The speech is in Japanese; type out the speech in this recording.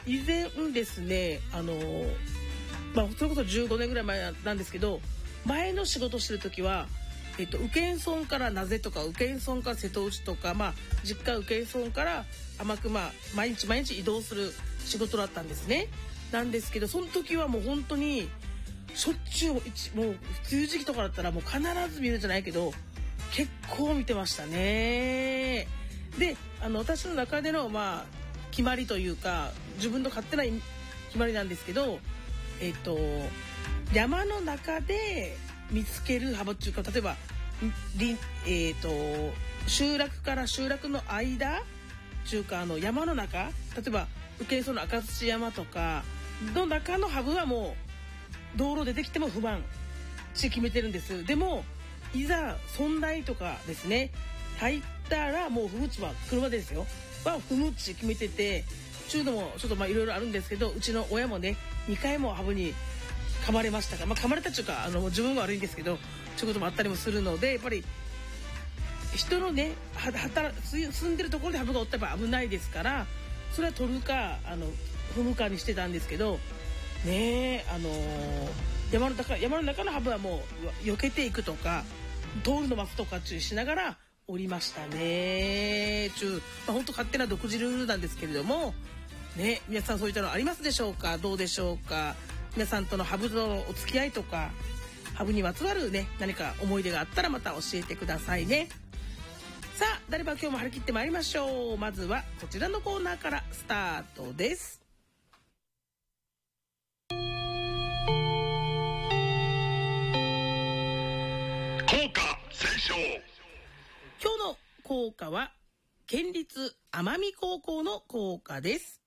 以前ですね、それこそ15年ぐらい前なんですけど、前の仕事してる時は、宇検村から名瀬とか宇検村から瀬戸内とか、実家宇検村から天熊、毎日移動する仕事だったんですね。なんですけど、その時はもう本当にしょっちゅう、もう梅雨時期とかだったらもう必ず見るじゃないけど、結構見てましたね。で、私の中での決まりというか、自分の勝手な決まりなんですけど、山の中で見つける幅っていうか、例えば集落から集落の間っていうか、山の中、例えば宇検村の赤土山とかの中のハブはもう道路出てきても不満地決めてるんです。でもいざ村内とかですね入ったら、もう踏む地は車ですよ踏む地決めてて、中度もちょっといろいろあるんですけど、うちの親もね2回もハブに噛まれましたが、噛まれたっていうか自分が悪いんですけど、そういうこともあったりもするので、やっぱり人のね住んでるところでハブがおったら危ないですから、それは取るか踏むかにしてたんですけどね。山の中のハブはもう避けていくとか通るの待つとか注意しながらおりましたね。本当勝手な独自ルールなんですけれどもね、皆さんそういったのありますでしょうか？どうでしょうか？皆さんとのハブとのお付き合いとか、ハブにまつわるね何か思い出があったらまた教えてくださいね。さあ、誰ば今日も張り切ってまいりましょう。まずはこちらのコーナーからスタートです。今日の校歌は県立奄美高校の校歌です。